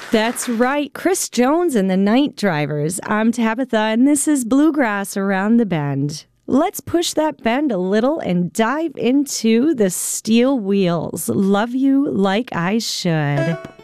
That's right, Chris Jones and the Night Drivers. I'm Tabitha, and this is Bluegrass Around the Bend. Let's push that bend a little and dive into the Steel Wheels. Love You Like I Should.